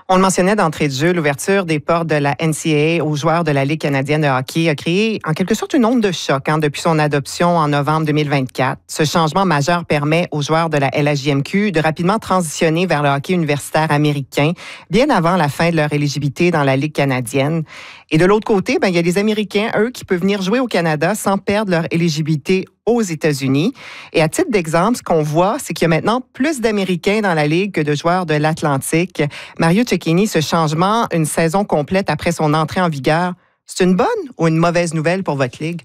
On le mentionnait d'entrée de jeu, l'ouverture des portes de la NCAA aux joueurs de la Ligue canadienne de hockey a créé en quelque sorte une onde de choc depuis son adoption en novembre 2024. Ce changement majeur permet aux joueurs de la LHJMQ de rapidement transitionner vers le hockey universitaire américain, bien avant la fin de leur éligibilité dans la Ligue canadienne. Et de l'autre côté, il y a des Américains, eux, qui peuvent venir jouer au Canada sans perdre leur éligibilité aux États-Unis. Et à titre d'exemple, ce qu'on voit, c'est qu'il y a maintenant plus d'Américains dans la Ligue que de joueurs de l'Atlantique. Mario Cecchini, ce changement, une saison complète après son entrée en vigueur, c'est une bonne ou une mauvaise nouvelle pour votre Ligue?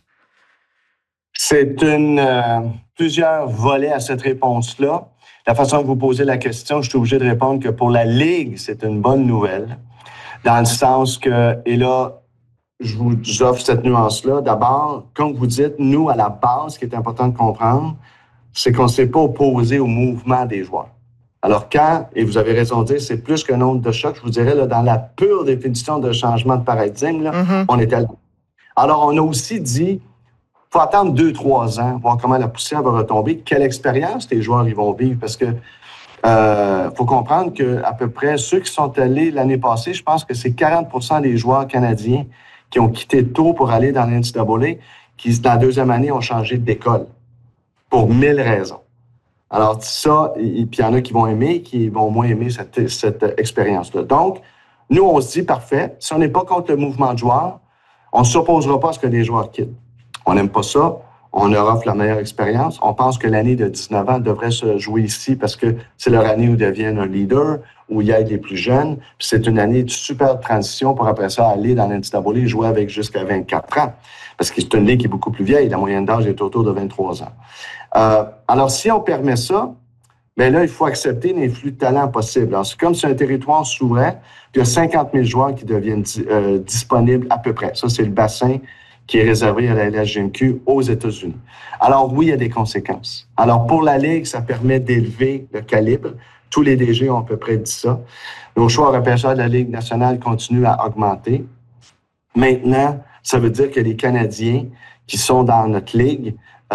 C'est plusieurs volets à cette réponse-là. La façon que vous posez la question, je suis obligé de répondre que pour la Ligue, c'est une bonne nouvelle. Dans le sens que, et là, je vous offre cette nuance-là. D'abord, comme vous dites, nous, à la base, ce qui est important de comprendre, c'est qu'on ne s'est pas opposé au mouvement des joueurs. Alors quand, et vous avez raison de dire, c'est plus qu'un onde de choc, je vous dirais, là, dans la pure définition de changement de paradigme, là, on était là. Alors, on a aussi dit, il faut attendre 2-3 ans, voir comment la poussière va retomber, quelle expérience les joueurs ils vont vivre, parce que faut comprendre qu'à peu près ceux qui sont allés l'année passée, je pense que c'est 40% des joueurs canadiens qui ont quitté tôt pour aller dans l'NCAA, qui, dans la deuxième année, ont changé d'école pour 1000 raisons. Alors, ça, puis il y en a qui vont aimer, qui vont moins aimer cette expérience-là. Donc, nous, on se dit, parfait, si on n'est pas contre le mouvement de joueurs, on ne s'opposera pas à ce que les joueurs quittent. On n'aime pas ça. On leur offre la meilleure expérience. On pense que l'année de 19 ans devrait se jouer ici parce que c'est leur année où ils deviennent un leader, où ils aident les plus jeunes. Puis c'est une année de super transition pour après ça aller dans l'NCAA et jouer avec jusqu'à 24 ans. Parce que c'est une ligue qui est beaucoup plus vieille. La moyenne d'âge est autour de 23 ans. Alors, si on permet ça, bien là, il faut accepter l'influx de talent possible. Alors, c'est comme si un territoire s'ouvrait, puis il y a 50 000 joueurs qui deviennent disponibles à peu près. Ça, c'est le bassin qui est réservé à la LHJMQ aux États-Unis. Alors oui, il y a des conséquences. Alors pour la Ligue, ça permet d'élever le calibre. Tous les DG ont à peu près dit ça. Nos choix repêcheurs de la Ligue nationale continuent à augmenter. Maintenant, ça veut dire que les Canadiens qui sont dans notre Ligue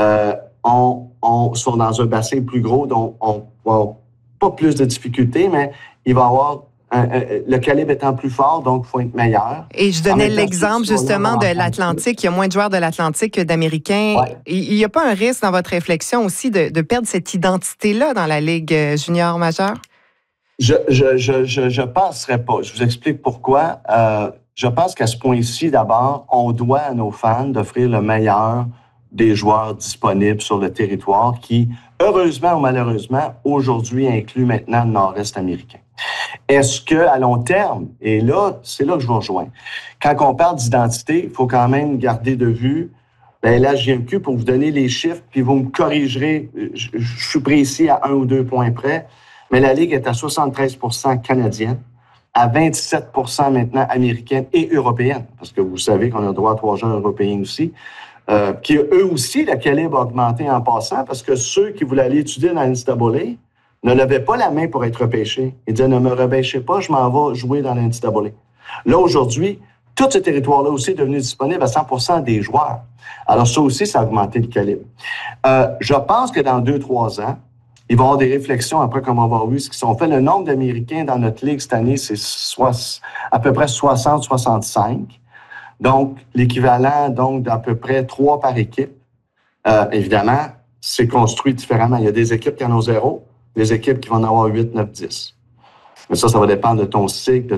sont dans un bassin plus gros, dont on va pas plus de difficultés, mais il va y avoir le calibre étant plus fort, donc il faut être meilleur. Et je donnais l'exemple justement de l'Atlantique. Il y a moins de joueurs de l'Atlantique que d'Américains. Ouais. Il n'y a pas un risque dans votre réflexion aussi de perdre cette identité-là dans la Ligue junior majeure? Je penserais pas. Je vous explique pourquoi. Je pense qu'à ce point-ci, d'abord, on doit à nos fans d'offrir le meilleur des joueurs disponibles sur le territoire qui, heureusement ou malheureusement, aujourd'hui inclut maintenant le nord-est américain. Est-ce qu'à long terme, et là, c'est là que je vous rejoins, quand on parle d'identité, il faut quand même garder de vue, la LHJMQ, pour vous donner les chiffres, puis vous me corrigerez, je suis précis à 1 ou 2 points près, mais la Ligue est à 73% canadienne, à 27% maintenant américaine et européenne, parce que vous savez qu'on a droit à 3 joueurs européens aussi, qui eux aussi, le calibre a augmenté en passant, parce que ceux qui voulaient aller étudier dans l'NCAA ne levaient pas la main pour être repêchés. Ils disaient, ne me repêchez pas, je m'en vais jouer dans l'NCAA. Là, aujourd'hui, tout ce territoire-là aussi est devenu disponible à 100% des joueurs. Alors ça aussi, ça a augmenté le calibre. Je pense que dans 2-3 ans, il va y avoir des réflexions après, comme on va voir ce qui sont faits. Le nombre d'Américains dans notre Ligue cette année, c'est à peu près 60-65. Donc, l'équivalent d'à peu près 3 par équipe. Évidemment, c'est construit différemment. Il y a des équipes qui en ont 0, des équipes qui vont en avoir 8, 9, 10. Mais ça va dépendre de ton cycle,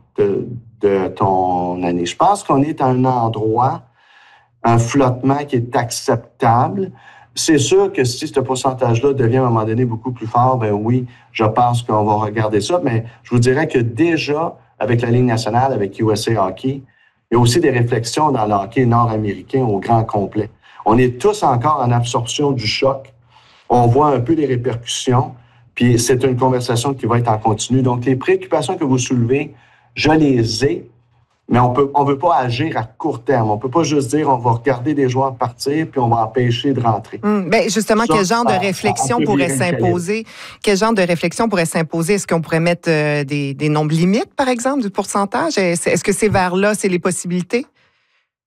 de ton année. Je pense qu'on est à un endroit, un flottement qui est acceptable. C'est sûr que si ce pourcentage-là devient à un moment donné beaucoup plus fort, ben oui, je pense qu'on va regarder ça. Mais je vous dirais que déjà, avec la Ligue nationale, avec USA Hockey, il y a aussi des réflexions dans le hockey nord-américain au grand complet. On est tous encore en absorption du choc. On voit un peu les répercussions, puis c'est une conversation qui va être en continu. Donc, les préoccupations que vous soulevez, je les ai, mais on veut pas agir à court terme. On peut pas juste dire on va regarder des joueurs partir puis on va empêcher de rentrer. Ben justement, quel genre de réflexion pourrait s'imposer? Quel genre de réflexion pourrait s'imposer? Est-ce qu'on pourrait mettre des nombres limites, par exemple, du pourcentage? Est-ce que c'est vers là, c'est les possibilités?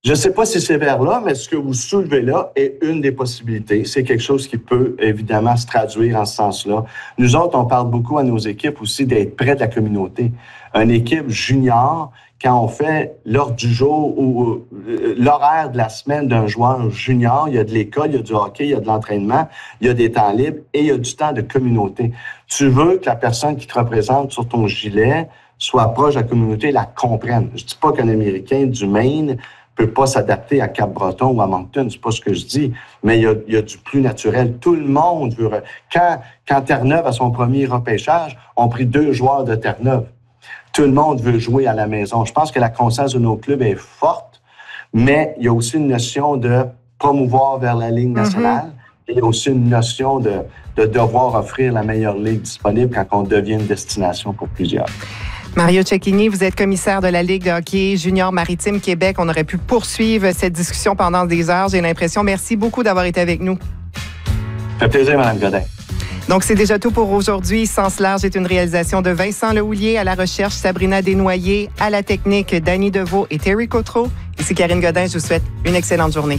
Je ne sais pas si c'est vers là, mais ce que vous soulevez là est une des possibilités. C'est quelque chose qui peut évidemment se traduire en ce sens-là. Nous autres, on parle beaucoup à nos équipes aussi d'être près de la communauté. Une équipe junior, quand on fait l'ordre du jour ou l'horaire de la semaine d'un joueur junior, il y a de l'école, il y a du hockey, il y a de l'entraînement, il y a des temps libres et il y a du temps de communauté. Tu veux que la personne qui te représente sur ton gilet soit proche de la communauté et la comprenne. Je dis pas qu'un Américain du Maine peut pas s'adapter à Cap-Breton ou à Moncton, c'est pas ce que je dis, mais il y a du plus naturel. Tout le monde veut... Quand Terre-Neuve, à son premier repêchage, ont pris 2 joueurs de Terre-Neuve. Tout le monde veut jouer à la maison. Je pense que la conscience de nos clubs est forte, mais il y a aussi une notion de promouvoir vers la Ligue nationale. Et il y a aussi une notion de devoir offrir la meilleure ligue disponible quand on devient une destination pour plusieurs. Mario Cecchini, vous êtes commissaire de la Ligue de hockey junior maritime Québec. On aurait pu poursuivre cette discussion pendant des heures, j'ai l'impression. Merci beaucoup d'avoir été avec nous. Ça fait plaisir, Mme Godin. Donc, c'est déjà tout pour aujourd'hui. Sens large est une réalisation de Vincent Lehoulier, à la recherche Sabrina Desnoyers, à la technique Danny Deveau et Terry Cotreau. Ici Karine Godin, je vous souhaite une excellente journée.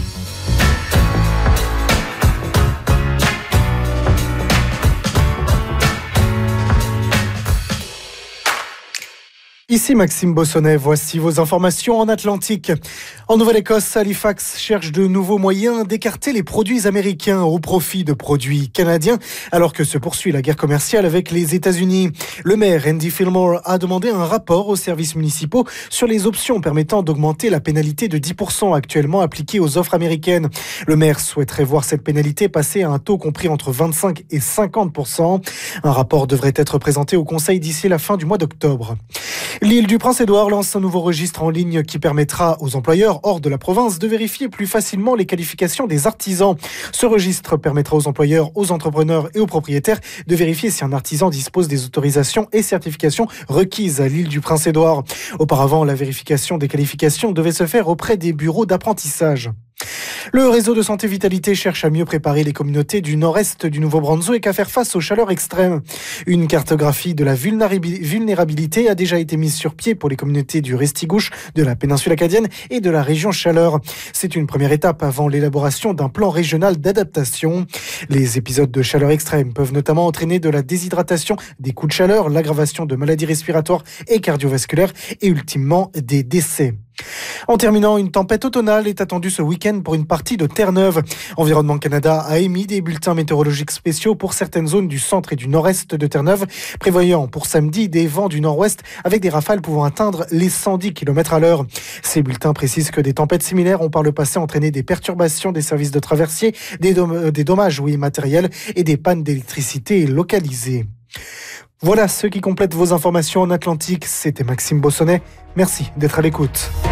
Ici Maxime Bossonnet, voici vos informations en Atlantique. En Nouvelle-Écosse, Halifax cherche de nouveaux moyens d'écarter les produits américains au profit de produits canadiens, alors que se poursuit la guerre commerciale avec les États-Unis. Le maire Andy Fillmore a demandé un rapport aux services municipaux sur les options permettant d'augmenter la pénalité de 10% actuellement appliquée aux offres américaines. Le maire souhaiterait voir cette pénalité passer à un taux compris entre 25 et 50%. Un rapport devrait être présenté au Conseil d'ici la fin du mois d'octobre. L'île du Prince-Édouard lance un nouveau registre en ligne qui permettra aux employeurs hors de la province de vérifier plus facilement les qualifications des artisans. Ce registre permettra aux employeurs, aux entrepreneurs et aux propriétaires de vérifier si un artisan dispose des autorisations et certifications requises à l'île du Prince-Édouard. Auparavant, la vérification des qualifications devait se faire auprès des bureaux d'apprentissage. Le réseau de santé Vitalité cherche à mieux préparer les communautés du nord-est du Nouveau-Brunswick à faire face aux chaleurs extrêmes. Une cartographie de la vulnérabilité a déjà été mise sur pied pour les communautés du Restigouche, de la péninsule acadienne et de la région Chaleur. C'est une première étape avant l'élaboration d'un plan régional d'adaptation. Les épisodes de chaleur extrême peuvent notamment entraîner de la déshydratation, des coups de chaleur, l'aggravation de maladies respiratoires et cardiovasculaires et ultimement des décès. En terminant, une tempête automnale est attendue ce week-end pour une partie de Terre-Neuve. Environnement Canada a émis des bulletins météorologiques spéciaux pour certaines zones du centre et du nord-est de Terre-Neuve, prévoyant pour samedi des vents du nord-ouest avec des rafales pouvant atteindre les 110 km/h. Ces bulletins précisent que des tempêtes similaires ont par le passé entraîné des perturbations des services de traversier, des dommages matériels et des pannes d'électricité localisées. Voilà ce qui complète vos informations en Atlantique. C'était Maxime Bossonnet. Merci d'être à l'écoute.